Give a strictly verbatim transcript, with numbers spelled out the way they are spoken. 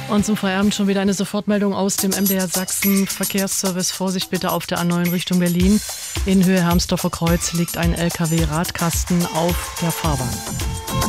Und zum Feierabend schon wieder eine Sofortmeldung aus dem M D R Sachsen. Verkehrsservice, Vorsicht bitte auf der A neun Richtung Berlin. In Höhe Hermsdorfer Kreuz liegt ein L K W-Radkasten auf der Fahrbahn.